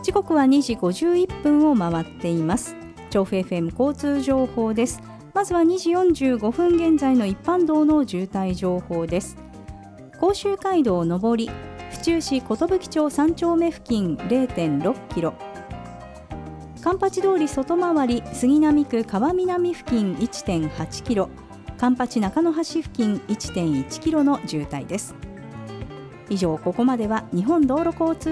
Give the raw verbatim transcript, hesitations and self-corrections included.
時刻はにじごじゅういっぷんを回っています。調布 エフエム 交通情報です。まずはにじよんじゅうごふん現在の一般道の渋滞情報です。甲州街道上り府中市寿町さん丁目付近 れいてんろっキロ、環八通り外回り杉並区川南付近 いってんはちキロ、環八中野橋付近 いってんいちキロの渋滞です。以上、ここまでは日本道路交通